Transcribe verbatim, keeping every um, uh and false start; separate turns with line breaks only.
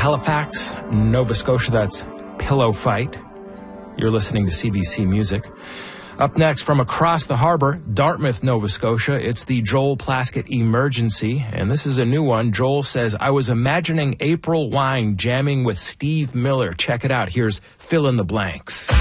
Halifax, Nova Scotia, that's Pillow Fight. You're listening to C B C Music. Up next, from across the harbor, Dartmouth, Nova Scotia, it's the Joel Plaskett Emergency, and this is a new one. Joel says, I was imagining April Wine jamming with Steve Miller. Check it out. Here's Fill in the Blanks.